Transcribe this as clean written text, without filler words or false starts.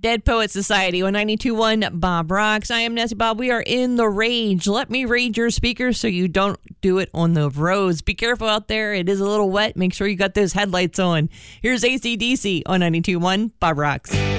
Dead Poet Society on 92.1 Bob Rocks. I am Nessie Bob. We are in the rage. Let me raid your speakers so you don't do it on the roads. Be careful out there. It is a little wet. Make sure you got those headlights on. Here's AC/DC on 92.1 Bob Rocks.